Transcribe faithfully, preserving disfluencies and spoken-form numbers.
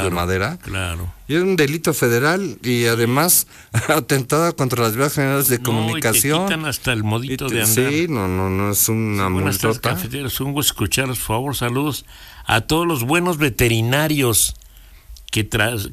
de madera. Claro. Y es un delito federal y además atentada contra las vías generales de no, comunicación. Y te quitan hasta el modito te, de andar. Sí, no, no, no es una sí, buenas tardes, multota. cafeteros, un gusto escucharlos, por favor, saludos a todos los buenos veterinarios que tras